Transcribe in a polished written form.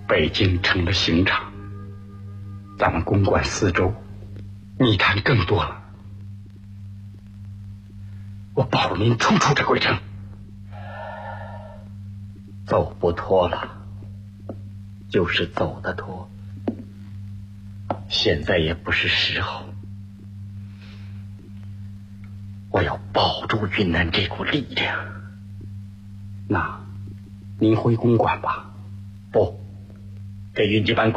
北京成了刑场，咱们公馆四周密探更多了。我保了您冲出这鬼城。 走不脱了，就是走得脱，现在也不是时候。我要保住云南这股力量。 那您回公馆吧。 不，给云集班